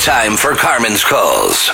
It's time for Carmen's Calls.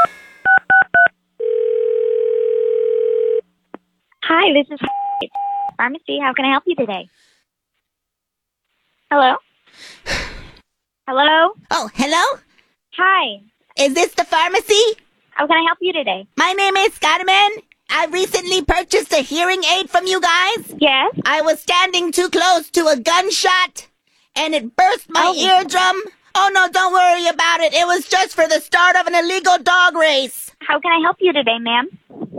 Hi, this is Pharmacy. How can I help you today? Hello? Hello? Oh, hello? Hi. Is this the pharmacy? How can I help you today? My name is Carmen. I recently purchased a hearing aid from you guys. Yes? I was standing too close to a gunshot, and it burst my eardrum. Oh, no, don't worry about it. It was just for the start of an illegal dog race. How can I help you today, ma'am?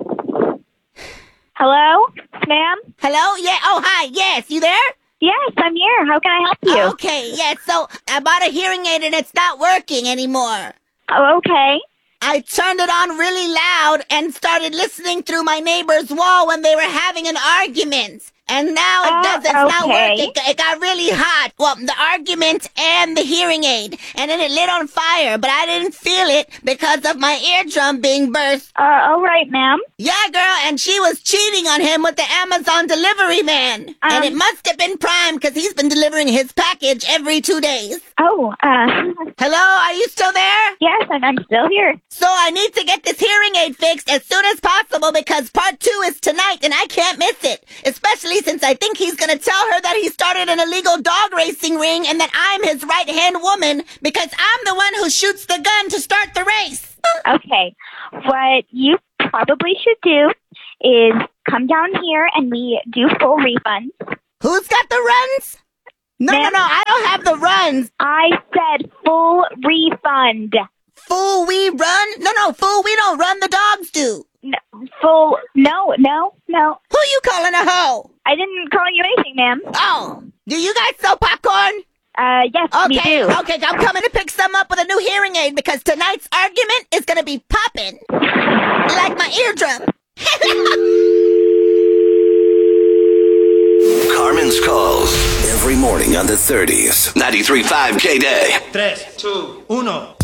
Hello? Ma'am? Hello? Yeah, oh, hi. Yes, you there? Yes, I'm here. How can I help you? Okay, yes, so I bought a hearing aid and it's not working anymore. Oh, okay. I turned it on really loud and started listening through my neighbor's wall when they were having an argument. And now it doesn't. It's not working. It got really hot. Well, the argument and the hearing aid. And then it lit on fire, but I didn't feel it because of my eardrum being burst. All right, ma'am. Yeah, girl, and she was cheating on him with the Amazon delivery man. And it must have been Prime because he's been delivering his package every 2 days. Oh, Hello, are you still there? yes, and I'm still here. So I need to get this hearing aid fixed as soon as possible because part 2 is tonight and I can't miss it. Especially since I think he's gonna tell her that he started an illegal dog racing ring and that I'm his right-hand woman because I'm the one who shoots the gun to start the race. Okay. What you probably should do is come down here and we do full refunds. Who's got the runs? No, I don't have the runs. I said full refund. Fool, we run? No, fool, we don't run, the dogs do. No, no. Who you calling a hoe? I didn't call you anything, ma'am. Oh, do you guys sell popcorn? Yes, we do. Okay, I'm coming to pick some up with a new hearing aid because tonight's argument is gonna be popping. Like my eardrum. Carmen's Calls. Every morning on the 30s. 93.5 K-Day. 3, 2, 1.